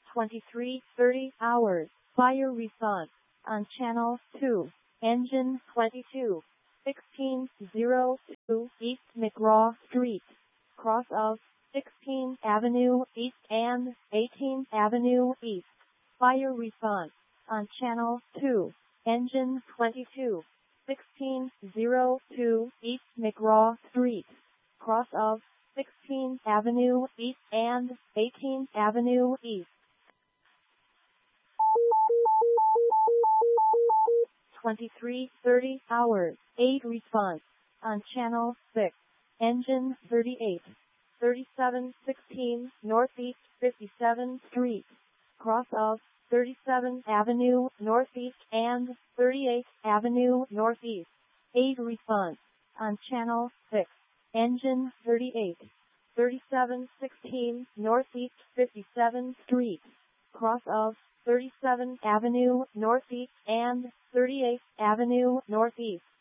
23:30 hours. Fire response on channel 2. Engine 22. 1602 East McGraw Street. Cross of 16th Avenue East and 18th Avenue East. Fire response on channel 2. Engine 22. 1602 East McGraw Street. Cross of 16th Avenue East and 18th Avenue East. 23:30 hours. 8 response on channel 6. Engine 38. 3716 Northeast 57th Street. Cross of 37th Avenue Northeast and 38th Avenue Northeast. 8 response on channel 6. Engine 38. 3716 Northeast 57th Street. Cross of 37th Avenue Northeast and 38th Avenue Northeast.